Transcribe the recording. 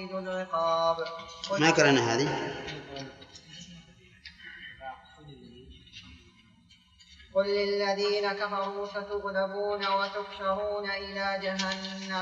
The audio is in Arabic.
العقاب. ما قرأنا هذه. قل للذين كفروا ستغلبون وتحشرون إلى جهنم